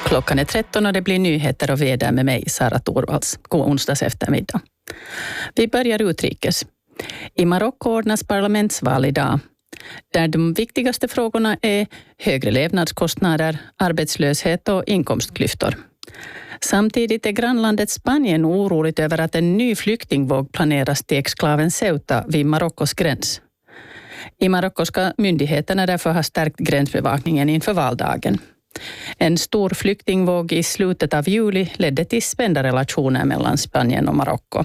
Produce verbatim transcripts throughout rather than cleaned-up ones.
Klockan är tretton och det blir nyheter och väder med mig, Sara Torvalds. God onsdags eftermiddag. Vi börjar utrikes. I Marocko ordnas parlamentsval idag, där de viktigaste frågorna är högre levnadskostnader, arbetslöshet och inkomstklyftor. Samtidigt är grannlandet Spanien oroligt över att en ny flyktingvåg planeras till exklaven Ceuta vid Marockos gräns. I Marocko ska myndigheterna därför ha stärkt gränsbevakningen inför valdagen. En stor flyktingvåg i slutet av juli ledde till spända relationer mellan Spanien och Marocko.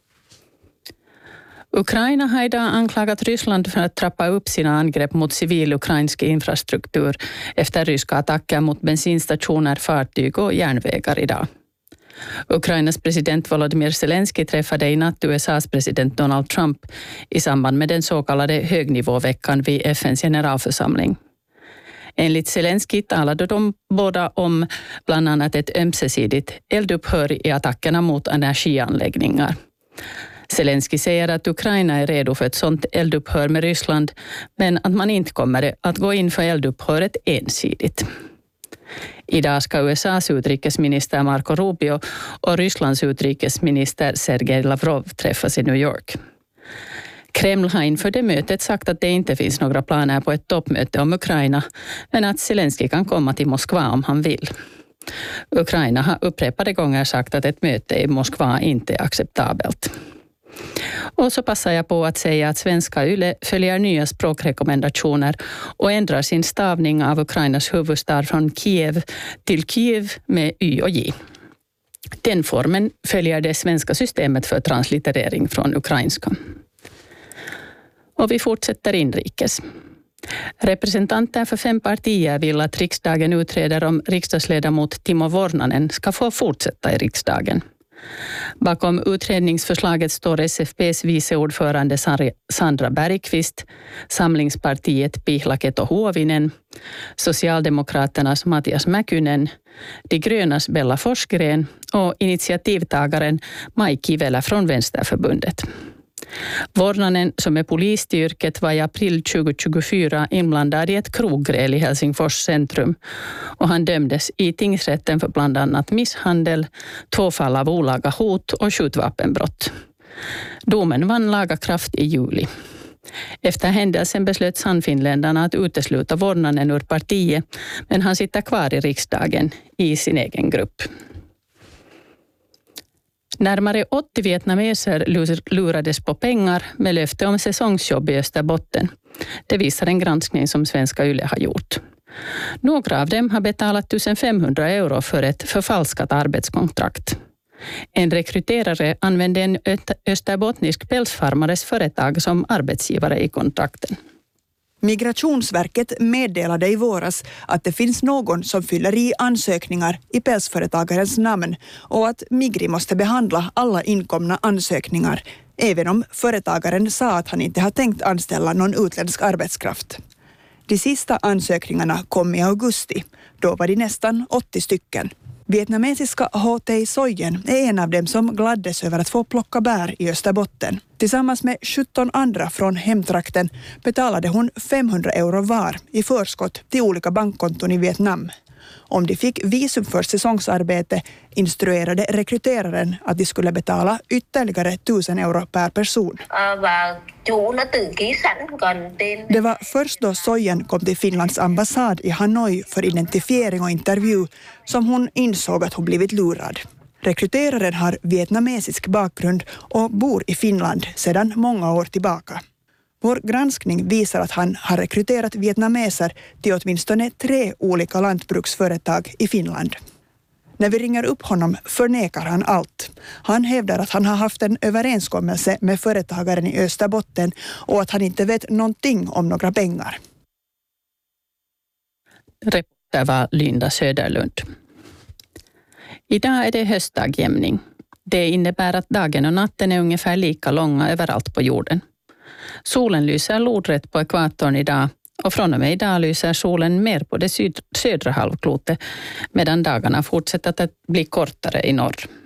Ukraina har idag anklagat Ryssland för att trappa upp sina angrepp mot civil ukrainsk infrastruktur efter ryska attacker mot bensinstationer, fartyg och järnvägar idag. Ukrainas president Volodymyr Zelensky träffade i natt U S A:s president Donald Trump i samband med den så kallade högnivåveckan vid F N:s generalförsamling. Enligt Zelensky talade de båda om bland annat ett ömsesidigt eldupphör i attackerna mot energianläggningar. Zelensky säger att Ukraina är redo för ett sådant eldupphör med Ryssland, men att man inte kommer att gå in för eldupphöret ensidigt. Idag ska U S A:s utrikesminister Marco Rubio och Rysslands utrikesminister Sergej Lavrov träffas i New York. Kreml har inför det mötet sagt att det inte finns några planer på ett toppmöte om Ukraina, men att Zelensky kan komma till Moskva om han vill. Ukraina har upprepade gånger sagt att ett möte i Moskva inte är acceptabelt. Och så passar jag på att säga att svenska Yle följer nya språkrekommendationer och ändrar sin stavning av Ukrainas huvudstad från Kiev till Kiev med Y och J. Den formen följer det svenska systemet för translitterering från ukrainska. Och vi fortsätter inrikes. Representanter för fem partier vill att riksdagen utreder om riksdagsledamot Timo Vornanen ska få fortsätta i riksdagen. Bakom utredningsförslaget står S F P:s viceordförande Sandra Bergqvist, Samlingspartiet Pihla Keto-Huovinen, Socialdemokraternas Mattias Mäkynen, De grönas Bella Forsgren och initiativtagaren Maj Kivelä från Vänsterförbundet. Vornanen, som är polis till yrket, var i april tjugohundratjugofyra inblandad i ett kroggräl i Helsingfors centrum och han dömdes i tingsrätten för bland annat misshandel, två fall av olaga hot och skjutvapenbrott. Domen vann laga kraft i juli. Efter händelsen beslöt Sannfinländarna att utesluta Vornanen ur partiet, men han sitter kvar i riksdagen i sin egen grupp. Närmare åttio vietnameser lurades på pengar med löfte om säsongsjobb i Österbotten. Det visar en granskning som svenska Yle har gjort. Några av dem har betalat femtonhundra euro för ett förfalskat arbetskontrakt. En rekryterare använde en österbottnisk pälsfarmares företag som arbetsgivare i kontrakten. Migrationsverket meddelade i våras att det finns någon som fyller i ansökningar i pälsföretagarens namn och att Migri måste behandla alla inkomna ansökningar, även om företagaren sa att han inte har tänkt anställa någon utländsk arbetskraft. De sista ansökningarna kom i augusti, då var de nästan åttio stycken. Vietnamesiska H T Sojen är en av dem som gladdes över att få plocka bär i Österbotten. Tillsammans med sjutton andra från hemtrakten betalade hon femhundra euro var i förskott till olika bankkonton i Vietnam. Om de fick visum för säsongsarbete instruerade rekryteraren att de skulle betala ytterligare tusen euro per person. Det var först då Sojen kom till Finlands ambassad i Hanoi för identifiering och intervju som hon insåg att hon blivit lurad. Rekryteraren har vietnamesisk bakgrund och bor i Finland sedan många år tillbaka. Vår granskning visar att han har rekryterat vietnameser till åtminstone tre olika lantbruksföretag i Finland. När vi ringer upp honom förnekar han allt. Han hävdar att han har haft en överenskommelse med företagaren i Österbotten och att han inte vet någonting om några pengar. Reporter var Linda Söderlund. Idag är det höstdagjämning. Det innebär att dagen och natten är ungefär lika långa överallt på jorden. Solen lyser lodrätt på ekvatorn idag och från och med idag lyser solen mer på det syd- södra halvklotet medan dagarna fortsätter att bli kortare i norr.